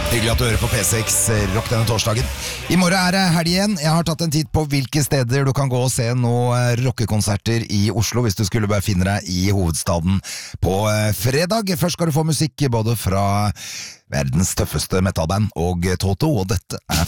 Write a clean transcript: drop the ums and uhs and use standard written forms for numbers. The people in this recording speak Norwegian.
Hyggelig at du hører på P6 Rock denne torsdagen. I morgen det helg igjen. Jeg har tatt en titt på hvilke steder du kan gå og se noen rockekonserter i Oslo hvis du skulle befinne deg i hovedstaden på fredag. Først skal du få musikk både fra verdens tøffeste metalband og Toto, og dette